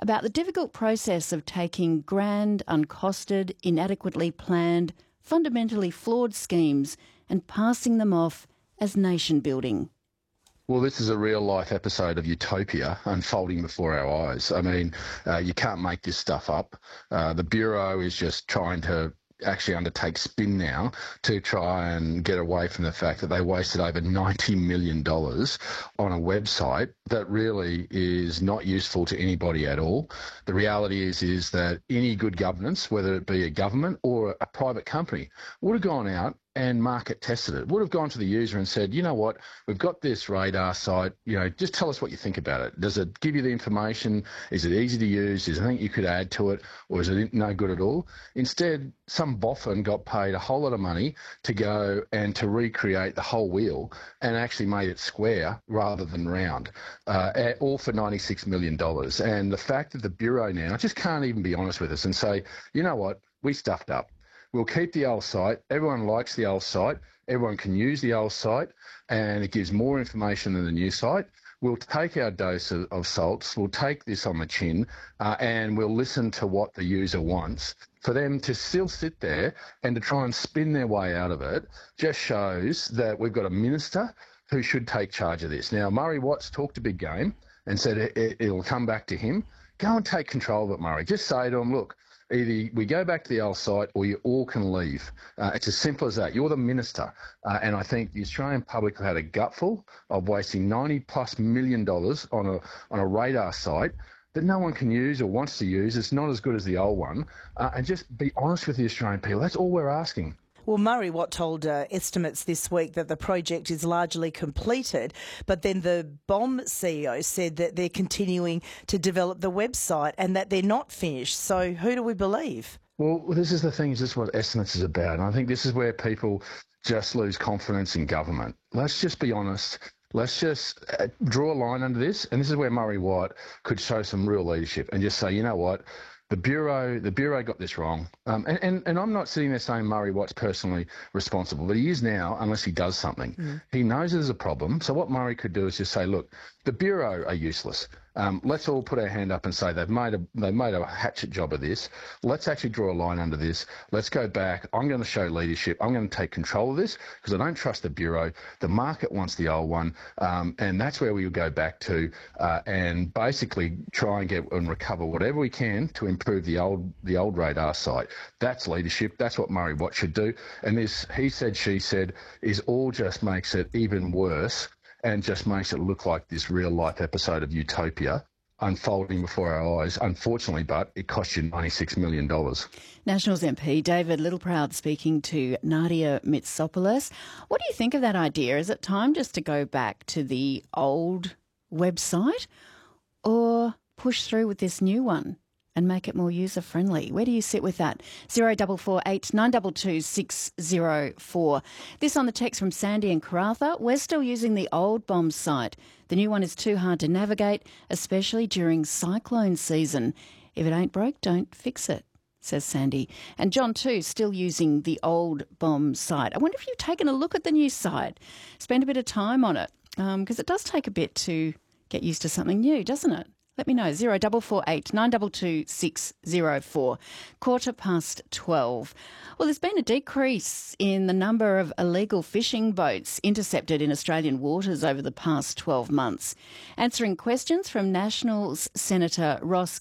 about the difficult process of taking grand, uncosted, inadequately planned, fundamentally flawed schemes and passing them off as nation building. Well, this is a real-life episode of utopia unfolding before our eyes. I mean, you can't make this stuff up. The Bureau is just trying to actually undertake spin now to try and get away from the fact that they wasted over $90 million on a website that really is not useful to anybody at all. The reality is that any good governance, whether it be a government or a private company, would have gone out and market tested it, would have gone to the user and said, you know what, we've got this radar site, just tell us what you think about it. Does it give you the information? Is it easy to use? Is there anything you could add to it? Or is it no good at all? Instead, some boffin got paid a whole lot of money to go and to recreate the whole wheel and actually made it square rather than round, all for $96 million. And the fact that the Bureau now just can't even be honest with us and say, you know what, we stuffed up. We'll keep the old site. Everyone likes the old site. Everyone can use the old site, and it gives more information than the new site. We'll take our dose of salts. We'll take this on the chin, and we'll listen to what the user wants. For them to still sit there and to try and spin their way out of it just shows that we've got a minister who should take charge of this. Now, Murray Watts talked a big game and said it'll come back to him. Go and take control of it, Murray. Just say to him, look, either we go back to the old site or you all can leave. It's as simple as that. You're the minister. And I think the Australian public have had a gutful of wasting $90+ million on a radar site that no one can use or wants to use. It's not as good as the old one. And just be honest with the Australian people. That's all we're asking. Well, Murray Watt told Estimates this week that the project is largely completed, but then the BOM CEO said that they're continuing to develop the website and that they're not finished. So who do we believe? Well, this is the thing, this is what Estimates is about. And I think this is where people just lose confidence in government. Let's just be honest. Let's just draw a line under this. And this is where Murray Watt could show some real leadership and just say, you know what? The Bureau got this wrong. And I'm not sitting there saying Murray Watt's personally responsible, but he is now unless he does something. He knows there's a problem. So what Murray could do is just say, look, the Bureau are useless. Let's all put our hand up and say they've made a hatchet job of this. Let's actually draw a line under this. Let's go back. I'm going to show leadership. I'm going to take control of this because I don't trust the Bureau. The market wants the old one, and that's where we will go back to and basically try and get and recover whatever we can to improve the old radar site. That's leadership. That's what Murray Watt should do. And this he said, she said is all just makes it even worse. And just makes it look like this real-life episode of utopia unfolding before our eyes, unfortunately, but it cost you $96 million. Nationals MP David Littleproud speaking to Nadia Mitsopoulos. What do you think of that idea? Is it time just to go back to the old website or push through with this new one and make it more user-friendly? Where do you sit with that? 0448 922 604. This on the text from Sandy and Karratha. We're still using the old BOM site. The new one is too hard to navigate, especially during cyclone season. If it ain't broke, don't fix it, says Sandy. And John too, still using the old BOM site. I wonder if you've taken a look at the new site, spend a bit of time on it, because it does take a bit to get used to something new, doesn't it? Let me know, 0448 922 604, 12:15. Well, there's been a decrease in the number of illegal fishing boats intercepted in Australian waters over the past 12 months. Answering questions from Nationals Senator Ross